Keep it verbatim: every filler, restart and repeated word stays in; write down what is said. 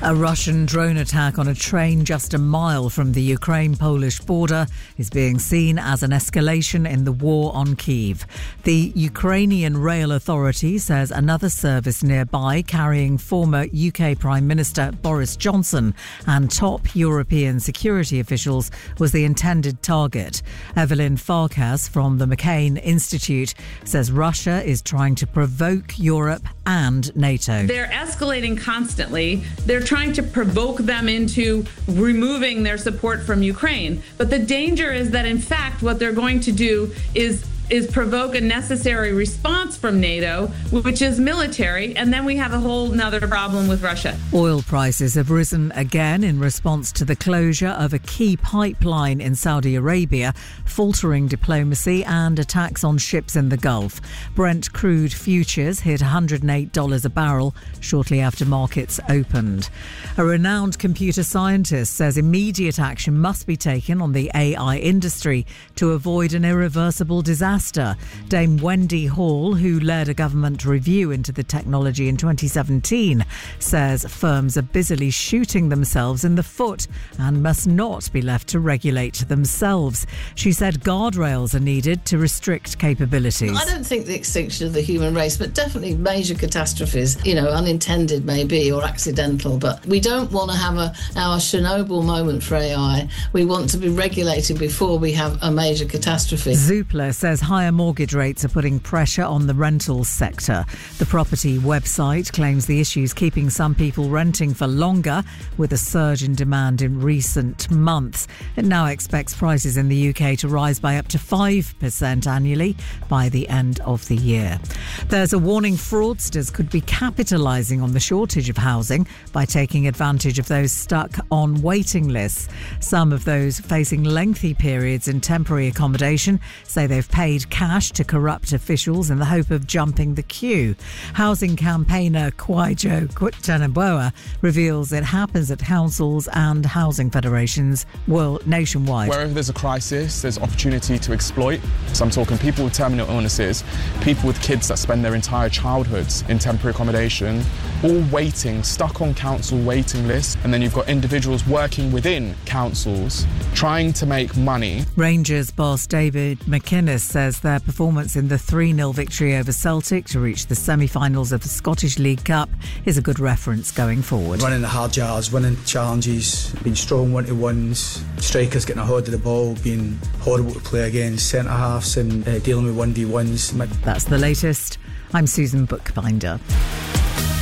A Russian drone attack on a train just a mile from the Ukraine-Polish border is being seen as an escalation in the war on Kyiv. The Ukrainian Rail Authority says another service nearby carrying former U K Prime Minister Boris Johnson and top European security officials was the intended target. Evelyn Farkas from the McCain Institute says Russia is trying to provoke Europe and NATO. They're escalating constantly. They're trying to provoke them into removing their support from Ukraine. But the danger is that, in fact, what they're going to do is is provoke a necessary response from NATO, which is military, and then we have a whole nother problem with Russia. Oil prices have risen again in response to the closure of a key pipeline in Saudi Arabia, faltering diplomacy and attacks on ships in the Gulf. Brent crude futures hit one hundred eight dollars a barrel shortly after markets opened. A renowned computer scientist says immediate action must be taken on the A I industry to avoid an irreversible disaster. Dame Wendy Hall, who led a government review into the technology in twenty seventeen, says firms are busily shooting themselves in the foot and must not be left to regulate themselves. She said guardrails are needed to restrict capabilities. I don't think the extinction of the human race, but definitely major catastrophes, you know, unintended maybe or accidental, but we don't want to have a our Chernobyl moment for A I. We want to be regulated before we have a major catastrophe. Zoopla says higher mortgage rates are putting pressure on the rental sector. The property website claims the issue is keeping some people renting for longer, with a surge in demand in recent months. It now expects prices in the U K to rise by up to five percent annually by the end of the year. There's a warning fraudsters could be capitalising on the shortage of housing by taking advantage of those stuck on waiting lists. Some of those facing lengthy periods in temporary accommodation say they've paid cash to corrupt officials in the hope of jumping the queue. Housing campaigner Kwaijo Tanabua reveals it happens at councils and housing federations world nationwide. Wherever there's a crisis, there's opportunity to exploit. So I'm talking people with terminal illnesses, people with kids that spend their entire childhoods in temporary accommodation, all waiting, stuck on council waiting lists. And then you've got individuals working within councils trying to make money. Rangers boss David McInnes says their performance in the three nil victory over Celtic to reach the semi-finals of the Scottish League Cup is a good reference going forward. Running the hard yards, winning challenges, being strong one-to-ones, strikers getting a hold of the ball, being horrible to play against, centre-halves and uh, dealing with one v ones. That's the latest. I'm Susan Bookbinder.